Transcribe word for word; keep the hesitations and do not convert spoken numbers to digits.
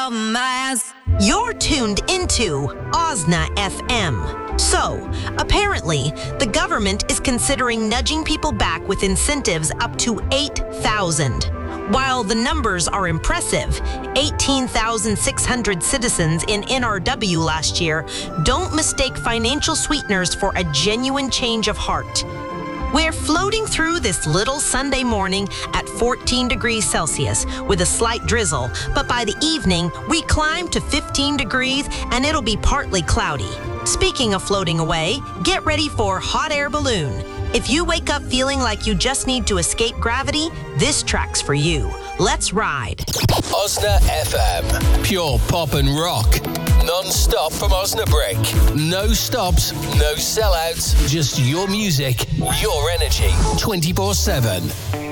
of my ass. You're tuned into Osna F M. So, apparently, the government is considering nudging people back with incentives up to eight thousand. While the numbers are impressive, eighteen thousand six hundred citizens in N R W last year, don't mistake financial sweeteners for a genuine change of heart. We're floating through this little Sunday morning at fourteen degrees Celsius with a slight drizzle, but by the evening, we climb to fifteen degrees and it'll be partly cloudy. Speaking of floating away, get ready for Hot Air Balloon. If you wake up feeling like you just need to escape gravity, this track's for you. Let's ride. Osna F M. Pure pop and rock. Non-stop from Osnabrück. No stops, no sellouts. Just your music, your energy. twenty-four seven.